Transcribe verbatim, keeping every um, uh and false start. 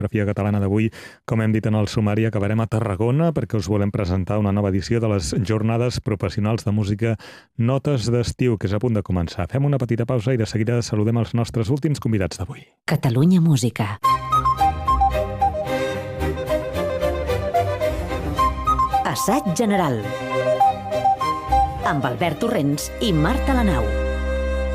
Geografia Catalana d'avui, com hem dit en el sumari, acabarem a Tarragona perquè us volem presentar una nova edició de les Jornades Professionals de Música Notes d'Estiu, que és a punt de començar. Fem una petita pausa i de seguida saludem els nostres últims convidats d'avui. Catalunya Música. Assaig general amb Albert Torrents i Marta Lanau.